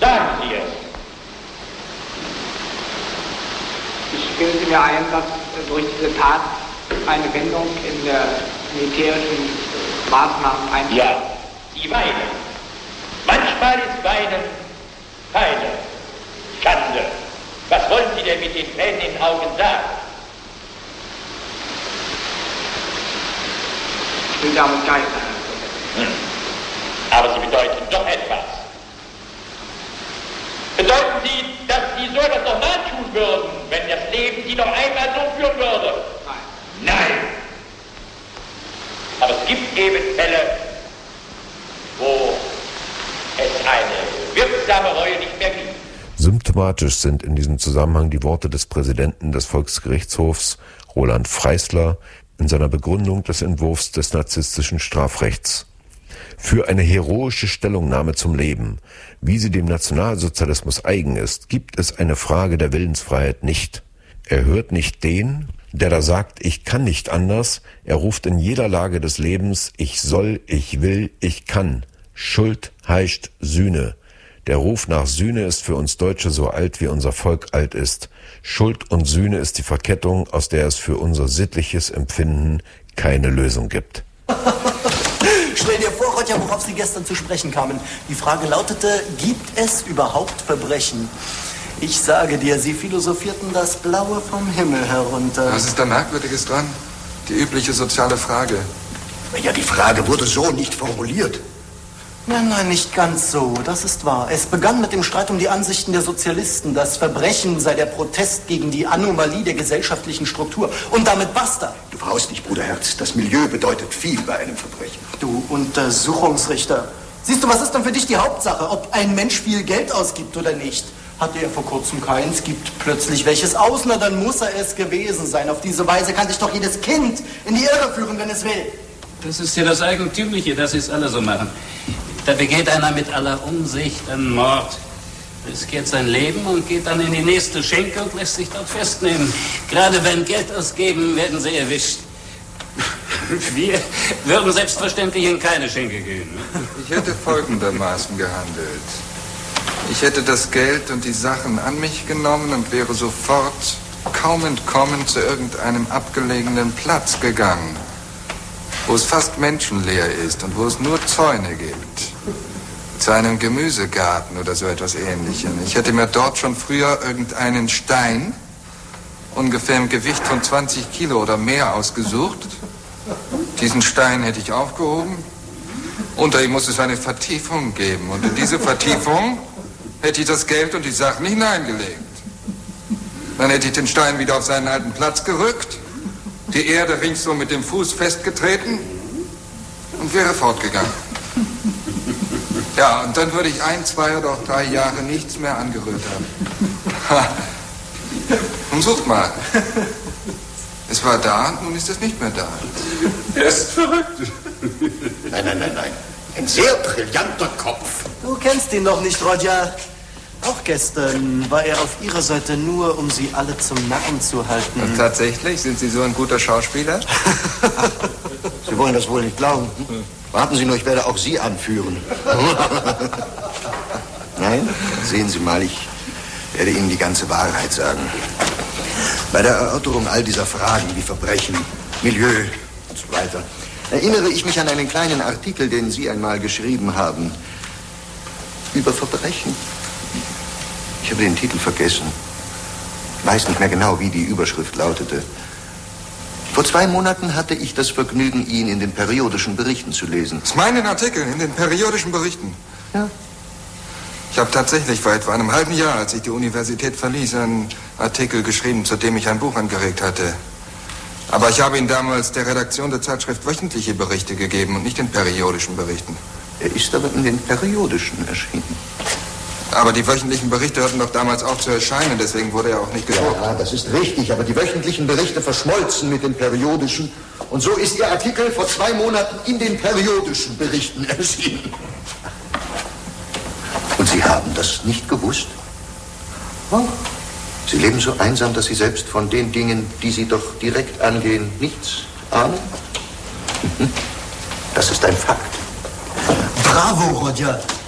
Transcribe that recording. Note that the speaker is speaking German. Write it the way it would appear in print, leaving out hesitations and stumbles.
Sagen Sie es. Ich bilde mir ein, dass durch diese Tat eine Wendung in der militärischen Maßnahmen eintritt. Ja, Sie weinen. Manchmal ist Weinen keine Schande. Was wollen Sie denn mit den Tränen in den Augen sagen? Ich will damit gar nicht sein. Aber sie bedeuten doch etwas. Bedeuten Sie, dass Sie so etwas nochmal tun würden, wenn das Leben Sie noch einmal so führen würde? Nein. Nein. Aber es gibt eben Fälle, wo es eine wirksame Reue nicht mehr gibt. Symptomatisch sind in diesem Zusammenhang die Worte des Präsidenten des Volksgerichtshofs, Roland Freisler, in seiner Begründung des Entwurfs des narzisstischen Strafrechts. Für eine heroische Stellungnahme zum Leben, wie sie dem Nationalsozialismus eigen ist, gibt es eine Frage der Willensfreiheit nicht. Er hört nicht den, der da sagt, ich kann nicht anders, er ruft in jeder Lage des Lebens, ich soll, ich will, ich kann. Schuld heischt Sühne. Der Ruf nach Sühne ist für uns Deutsche so alt, wie unser Volk alt ist. Schuld und Sühne ist die Verkettung, aus der es für unser sittliches Empfinden keine Lösung gibt. Stell dir vor, Rodja, worauf Sie gestern zu sprechen kamen. Die Frage lautete, gibt es überhaupt Verbrechen? Ich sage dir, Sie philosophierten das Blaue vom Himmel herunter. Was ist da Merkwürdiges dran? Die übliche soziale Frage. Ja, die Frage wurde so nicht formuliert. Nein, nicht ganz so. Das ist wahr. Es begann mit dem Streit um die Ansichten der Sozialisten. Das Verbrechen sei der Protest gegen die Anomalie der gesellschaftlichen Struktur. Und damit basta. Du brauchst nicht, Bruderherz. Das Milieu bedeutet viel bei einem Verbrechen. Du Untersuchungsrichter. Siehst du, was ist denn für dich die Hauptsache? Ob ein Mensch viel Geld ausgibt oder nicht? Hatte er vor kurzem keins, gibt plötzlich welches aus, na dann muss er es gewesen sein. Auf diese Weise kann sich doch jedes Kind in die Irre führen, wenn es will. Das ist ja das Eigentümliche, dass sie es alle so machen. Da begeht einer mit aller Umsicht einen Mord, riskiert sein Leben und geht dann in die nächste Schenke und lässt sich dort festnehmen. Gerade beim Geld ausgeben werden sie erwischt. Wir würden selbstverständlich in keine Schenke gehen. Ich hätte folgendermaßen gehandelt. Ich hätte das Geld und die Sachen an mich genommen und wäre sofort, kaum entkommen, zu irgendeinem abgelegenen Platz gegangen, wo es fast menschenleer ist und wo es nur Zäune gibt. Zu einem Gemüsegarten oder so etwas Ähnlichem. Ich hätte mir dort schon früher irgendeinen Stein, ungefähr im Gewicht von 20 Kilo oder mehr, ausgesucht. Diesen Stein hätte ich aufgehoben. Unter ihm muss es eine Vertiefung geben. Und in diese Vertiefung hätte ich das Geld und die Sachen hineingelegt. Dann hätte ich den Stein wieder auf seinen alten Platz gerückt, die Erde ringsum mit dem Fuß festgetreten und wäre fortgegangen. Ja, und dann würde ich 1, 2 oder auch 3 Jahre nichts mehr angerührt haben. Und sucht mal. Es war da und nun ist es nicht mehr da. Er ist verrückt. Nein. Ein sehr brillanter Kopf. Du kennst ihn noch nicht, Rodja. Auch gestern war er auf Ihrer Seite nur, um Sie alle zum Narren zu halten. Und tatsächlich? Sind Sie so ein guter Schauspieler? Sie wollen das wohl nicht glauben. Warten Sie nur, ich werde auch Sie anführen. Nein, sehen Sie mal, ich werde Ihnen die ganze Wahrheit sagen. Bei der Erörterung all dieser Fragen wie Verbrechen, Milieu und so weiter, erinnere ich mich an einen kleinen Artikel, den Sie einmal geschrieben haben. Über Verbrechen. Ich habe den Titel vergessen. Ich weiß nicht mehr genau, wie die Überschrift lautete. Vor 2 Monaten hatte ich das Vergnügen, ihn in den periodischen Berichten zu lesen. Das ist meinen Artikel in den periodischen Berichten? Ja. Ich habe tatsächlich vor etwa einem halben Jahr, als ich die Universität verließ, einen Artikel geschrieben, zu dem ich ein Buch angeregt hatte. Aber ich habe ihn damals der Redaktion der Zeitschrift wöchentliche Berichte gegeben und nicht in periodischen Berichten. Er ist aber in den periodischen erschienen. Aber die wöchentlichen Berichte hörten doch damals auf zu erscheinen, deswegen wurde er auch nicht gedruckt. Ja, das ist richtig, aber die wöchentlichen Berichte verschmolzen mit den periodischen. Und so ist Ihr Artikel vor 2 Monaten in den periodischen Berichten erschienen. Und Sie haben das nicht gewusst? Oh. Sie leben so einsam, dass Sie selbst von den Dingen, die Sie doch direkt angehen, nichts ahnen? Das ist ein Fakt. Bravo, Rodja.